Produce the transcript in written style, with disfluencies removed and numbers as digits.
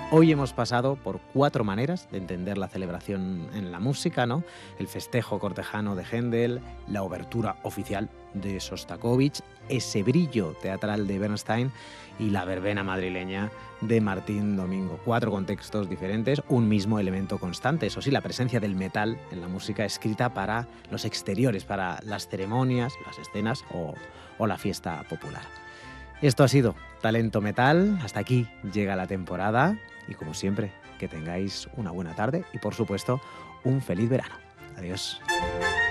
Hoy hemos pasado por 4 maneras de entender la celebración en la música, ¿no? El festejo cortejano de Händel, la obertura oficial de Sostakovich, ese brillo teatral de Bernstein y la verbena madrileña de Martín Domingo. 4 contextos diferentes, un mismo elemento constante. Eso sí, la presencia del metal en la música escrita para los exteriores, para las ceremonias, las escenas o la fiesta popular. Esto ha sido Talento Metal. Hasta aquí llega la temporada. Y como siempre, que tengáis una buena tarde y por supuesto un feliz verano. Adiós.